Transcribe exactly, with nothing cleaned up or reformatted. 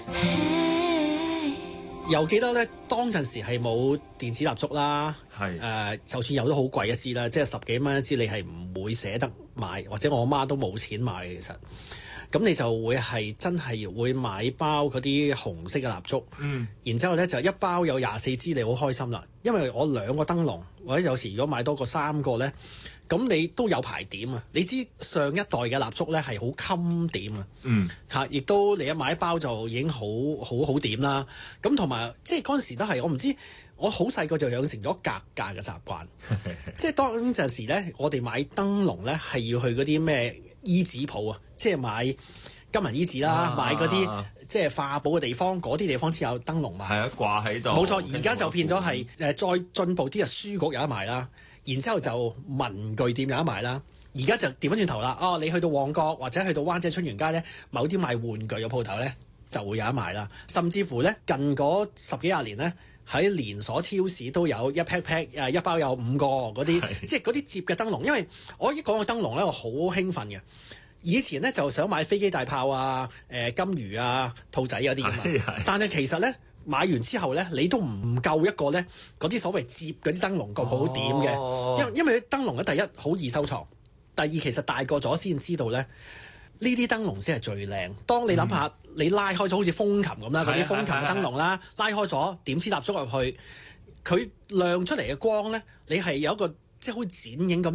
又記得咧，當陣時係冇電子蠟燭啦，係誒、呃，就算有都好貴一支啦，即係十幾蚊一支，你係唔會捨得買，或者我媽都冇錢買嘅。其實，咁你就會係真係會買包嗰啲紅色嘅蠟燭，嗯，然之後咧就一包有廿四支，你好開心啦，因為我兩個燈籠，或者有時如果買多過三個咧。咁你都有排點啊？你知上一代嘅蠟燭咧係好襟點啊，嗯嚇，亦都你一買一包就已經好好好點啦。咁同埋即係嗰陣時都係我唔知，我好細個就養成咗格價嘅習慣，即係當陣時咧，我哋買燈籠咧係要去嗰啲咩衣紙鋪啊，即係買金銀衣紙啦，啊、買嗰啲即係化寶嘅地方，嗰啲地方先有燈籠賣。係啊，掛喺度。冇錯，而家就變咗係誒再進步啲啊，書局有得賣啦。然之後就文具店有得賣啦，而家就調翻轉頭啦。哦，你去到旺角或者去到灣仔春園街咧，某啲賣玩具嘅鋪頭咧就會有得賣啦。甚至乎咧近嗰十幾廿年咧喺連鎖超市都有一 pack pack 誒一包有五個嗰啲，即係嗰啲摺嘅燈籠。因為我一講個燈籠咧，我好興奮嘅。以前咧就想買飛機大炮啊、誒、呃、金魚啊、兔仔嗰啲㗎嘛，但係其實咧。買完之後咧，你都唔夠一個咧嗰啲所謂摺嗰啲燈籠咁好點嘅，哦、因為因為燈籠咧第一好易收藏，第二其實大個咗先知道咧呢啲燈籠先係最靚。當你諗下，嗯、你拉開咗好似風琴咁啦，嗰啲風琴嘅燈籠啦，拉開咗點支蠟燭入去，佢亮出嚟嘅光咧，你係有一個即係好似剪影咁。